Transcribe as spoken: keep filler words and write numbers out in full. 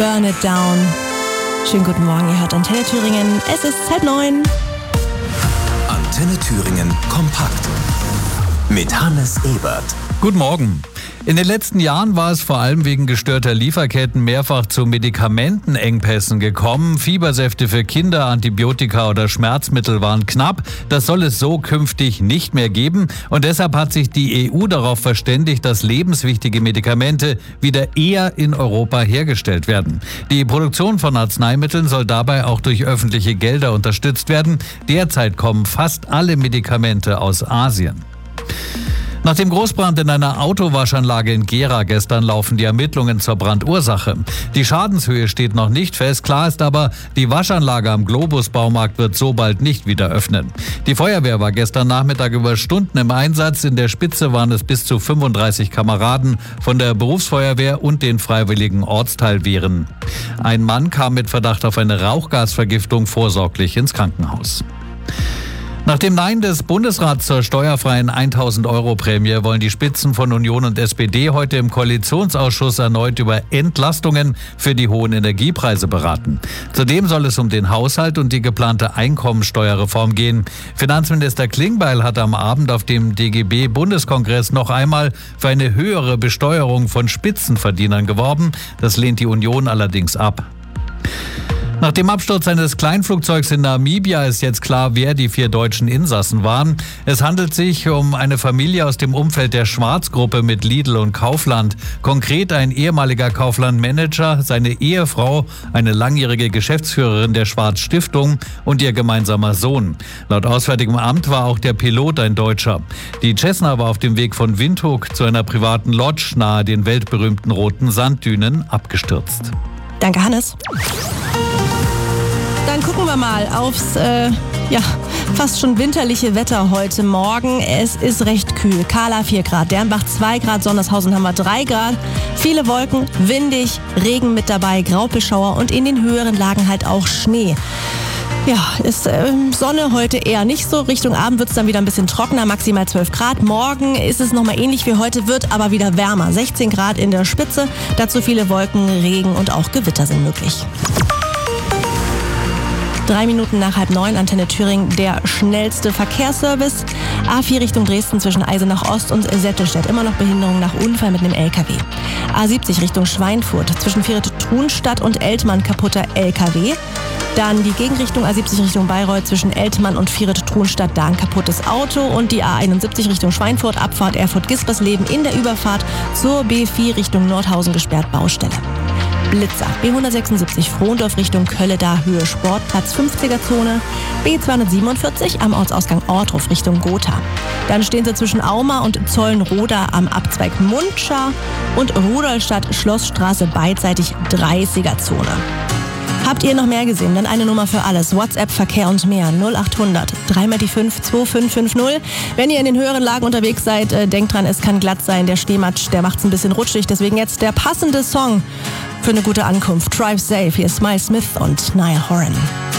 Burn It Down. Schönen guten Morgen, ihr hört Antenne Thüringen. Es ist halb neun. Antenne Thüringen kompakt mit Hannes Ebert. Guten Morgen. In den letzten Jahren war es vor allem wegen gestörter Lieferketten mehrfach zu Medikamentenengpässen gekommen. Fiebersäfte für Kinder, Antibiotika oder Schmerzmittel waren knapp. Das soll es so künftig nicht mehr geben. Und deshalb hat sich die E U darauf verständigt, dass lebenswichtige Medikamente wieder eher in Europa hergestellt werden. Die Produktion von Arzneimitteln soll dabei auch durch öffentliche Gelder unterstützt werden. Derzeit kommen fast alle Medikamente aus Asien. Nach dem Großbrand in einer Autowaschanlage in Gera gestern laufen die Ermittlungen zur Brandursache. Die Schadenshöhe steht noch nicht fest. Klar ist aber, die Waschanlage am Globus-Baumarkt wird so bald nicht wieder öffnen. Die Feuerwehr war gestern Nachmittag über Stunden im Einsatz. In der Spitze waren es bis zu fünfunddreißig Kameraden von der Berufsfeuerwehr und den freiwilligen Ortsteilwehren. Ein Mann kam mit Verdacht auf eine Rauchgasvergiftung vorsorglich ins Krankenhaus. Nach dem Nein des Bundesrats zur steuerfreien tausend Euro Prämie wollen die Spitzen von Union und S P D heute im Koalitionsausschuss erneut über Entlastungen für die hohen Energiepreise beraten. Zudem soll es um den Haushalt und die geplante Einkommensteuerreform gehen. Finanzminister Klingbeil hat am Abend auf dem D G B-Bundeskongress noch einmal für eine höhere Besteuerung von Spitzenverdienern geworben. Das lehnt die Union allerdings ab. Nach dem Absturz eines Kleinflugzeugs in Namibia ist jetzt klar, wer die vier deutschen Insassen waren. Es handelt sich um eine Familie aus dem Umfeld der Schwarz-Gruppe mit Lidl und Kaufland. Konkret ein ehemaliger Kaufland-Manager, seine Ehefrau, eine langjährige Geschäftsführerin der Schwarz-Stiftung und ihr gemeinsamer Sohn. Laut Auswärtigem Amt war auch der Pilot ein Deutscher. Die Cessna war auf dem Weg von Windhoek zu einer privaten Lodge nahe den weltberühmten roten Sanddünen abgestürzt. Danke, Hannes. Dann gucken wir mal aufs äh, ja, fast schon winterliche Wetter heute Morgen. Es ist recht kühl. Kahla vier Grad, Dernbach zwei Grad, Sondershausen haben wir drei Grad. Viele Wolken, windig, Regen mit dabei, Graupelschauer und in den höheren Lagen halt auch Schnee. Ja, ist äh, Sonne heute eher nicht so. Richtung Abend wird es dann wieder ein bisschen trockener, maximal zwölf Grad. Morgen ist es nochmal ähnlich wie heute, wird aber wieder wärmer. sechzehn Grad in der Spitze, dazu viele Wolken, Regen und auch Gewitter sind möglich. Drei Minuten nach halb neun, Antenne Thüringen, der schnellste Verkehrsservice. A vier Richtung Dresden zwischen Eisenach Ost und Settelstedt. Immer noch Behinderung nach Unfall mit einem L K W. A siebzig Richtung Schweinfurt zwischen Vieret-Trunstadt und Eltmann kaputter L K W. Dann die Gegenrichtung A siebzig Richtung Bayreuth zwischen Eltmann und Vieret-Trunstadt, da ein kaputtes Auto. Und die A einundsiebzig Richtung Schweinfurt, Abfahrt Erfurt-Gispersleben in der Überfahrt zur B vier Richtung Nordhausen gesperrt, Baustelle. Blitzer, B hundertsechsundsiebzig Frohndorf Richtung Kölle, da Höhe Sportplatz, fünfziger Zone. B zweihundertsiebenundvierzig am Ortsausgang Ortruf Richtung Gotha. Dann stehen sie zwischen Auma und Zollenroda am Abzweig Mundscha und Rudolstadt Schlossstraße beidseitig dreißiger Zone. Habt ihr noch mehr gesehen? Dann eine Nummer für alles. WhatsApp, Verkehr und mehr. null achthundert, drei mal die fünf, zwei fünf fünf null. Wenn ihr in den höheren Lagen unterwegs seid, äh, denkt dran, es kann glatt sein. Der Schneematsch, der macht's ein bisschen rutschig. Deswegen jetzt der passende Song für eine gute Ankunft. Drive Safe. Hier ist Smile Smith und Niall Horan.